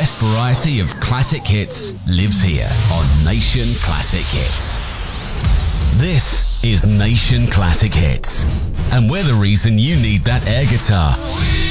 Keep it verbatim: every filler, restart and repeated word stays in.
best variety of classic hits lives here on Nation Classic Hits. This is Nation Classic Hits, and we're the reason you need that air guitar.